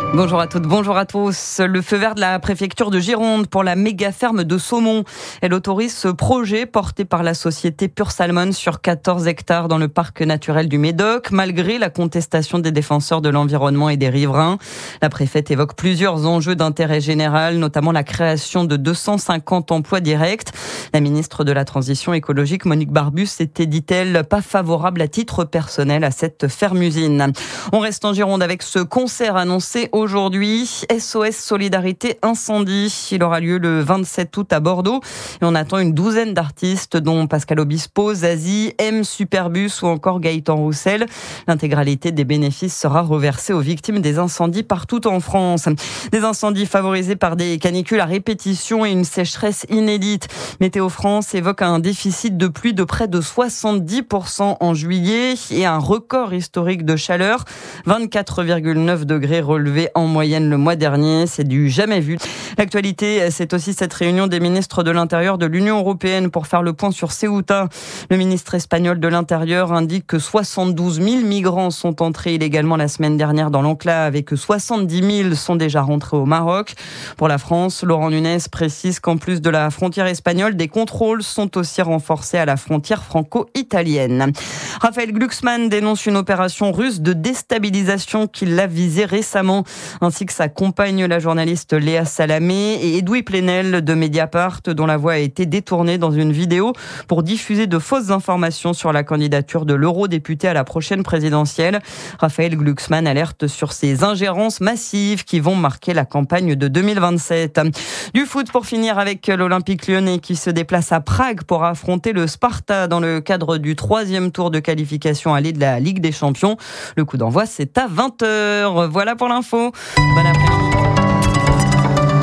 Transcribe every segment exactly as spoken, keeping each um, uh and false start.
Bonjour à toutes, bonjour à tous. Le feu vert de la préfecture de Gironde pour la méga ferme de saumon. Elle autorise ce projet porté par la société Pure Salmon sur quatorze hectares dans le parc naturel du Médoc, malgré la contestation des défenseurs de l'environnement et des riverains. La préfète évoque plusieurs enjeux d'intérêt général, notamment la création de deux cent cinquante emplois directs. La ministre de la Transition écologique, Monique Barbus, était, dit-elle, pas favorable à titre personnel à cette ferme-usine. On reste en Gironde avec ce concert annoncé aujourd'hui. S O S Solidarité Incendie. Il aura lieu le vingt-sept août à Bordeaux. Et on attend une douzaine d'artistes, dont Pascal Obispo, Zazie, M Superbus ou encore Gaëtan Roussel. L'intégralité des bénéfices sera reversée aux victimes des incendies partout en France. Des incendies favorisés par des canicules à répétition et une sécheresse inédite. Météo France évoque un déficit de pluie de près de soixante-dix pour cent en juillet et un record historique de chaleur. vingt-quatre virgule neuf degrés relevés en moyenne le mois dernier. C'est du jamais vu. L'actualité, c'est aussi cette réunion des ministres de l'Intérieur de l'Union européenne pour faire le point sur Ceuta. Le ministre espagnol de l'Intérieur indique que soixante-douze mille migrants sont entrés illégalement la semaine dernière dans l'enclave et que soixante-dix mille sont déjà rentrés au Maroc. Pour la France, Laurent Nunez précise qu'en plus de la frontière espagnole, des contrôles sont aussi renforcés à la frontière franco-italienne. Raphaël Glucksmann dénonce une opération russe de déstabilisation qui l'a visé récemment, ainsi que sa compagne, la journaliste Léa Salamé, et Edoui Plenel de Mediapart, dont la voix a été détournée dans une vidéo pour diffuser de fausses informations sur la candidature de l'eurodéputé à la prochaine présidentielle. Raphaël Glucksmann alerte sur ces ingérences massives qui vont marquer la campagne de deux mille vingt-sept. Du foot pour finir avec l'Olympique lyonnais qui se déplace à Prague pour affronter le Sparta dans le cadre du troisième tour de qualification allée de la Ligue des Champions. Le coup d'envoi, c'est à vingt heures. Voilà pour l'info. Bon après-midi.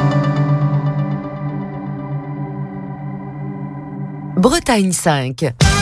Bretagne cinq.